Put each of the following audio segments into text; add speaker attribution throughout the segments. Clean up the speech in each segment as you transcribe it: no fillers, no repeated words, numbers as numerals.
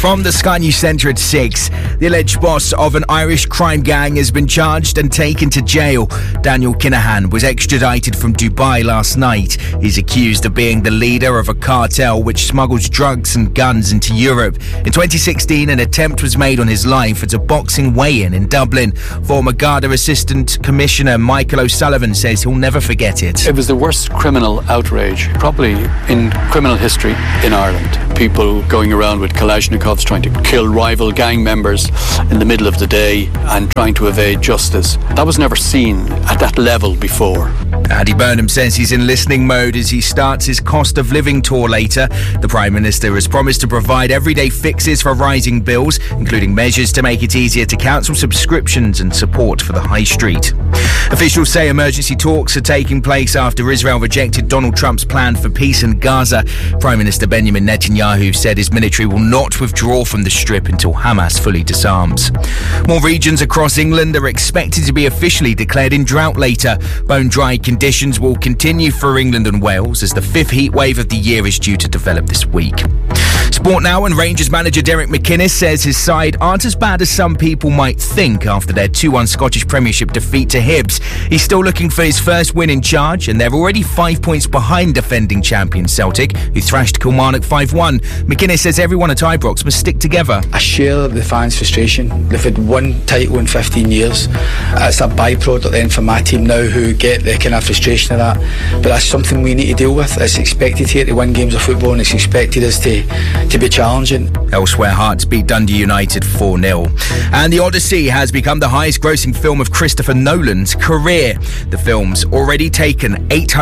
Speaker 1: From the Sky News Centre at 6, the alleged boss of an Irish crime gang has been charged and taken to jail. Daniel Kinahan was extradited from Dubai last night. He's accused of being the leader of a cartel which smuggles drugs and guns into Europe. In 2016, an attempt was made on his life at a boxing weigh-in in Dublin. Former Garda Assistant Commissioner Michael O'Sullivan says he'll never forget it.
Speaker 2: It was the worst criminal outrage, probably in criminal history in Ireland. People going around with Kalashnikovs trying to kill rival gang members in the middle of the day and trying to evade justice. That was never seen at that level before.
Speaker 1: Andy Burnham says he's in listening mode as he starts his cost of living tour later. The Prime Minister has promised to provide everyday fixes for rising bills, including measures to make it easier to cancel subscriptions and support for the high street. Officials say emergency talks are taking place after Israel rejected Donald Trump's plan for peace in Gaza. Prime Minister Benjamin Netanyahu said his military will not withdraw from the Strip until Hamas fully disarms. More regions across England are expected to be officially declared in drought later. Bone-dry conditions will continue for England and Wales as the fifth heat wave of the year is due to develop this week. Sport now, and Rangers manager Derek McInnes says his side aren't as bad as some people might think after their 2-1 Scottish Premiership defeat to Hibs. He's still looking for his first win in charge, and they're already 5 points behind defending champion Celtic, who thrashed Kilmarnock 5-1. McInnes says everyone at Ibrox must stick together.
Speaker 3: I share the fans' frustration. They've had one title in 15 years. It's a byproduct then for my team now who get the kind of frustration of that. But that's something we need to deal with. It's expected here to win games of football, and it's expected us to be challenging.
Speaker 1: Elsewhere, Hearts beat Dundee United 4-0. And The Odyssey has become the highest grossing film of Christopher Nolan's career. The film's already taken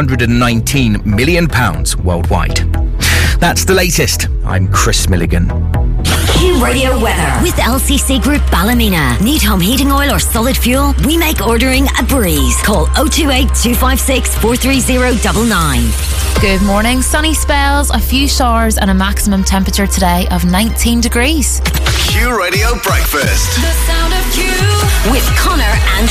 Speaker 1: £819 million worldwide. That's the latest. I'm Chris Milligan.
Speaker 4: Q Radio weather with LCC Group Ballymena. Need home heating oil or solid fuel? We make ordering a breeze. Call 028 256 43099.
Speaker 5: Good morning. Sunny spells, a few showers and a maximum temperature today of 19 degrees.
Speaker 6: Q Radio Breakfast.
Speaker 4: The sound of Q with Connor and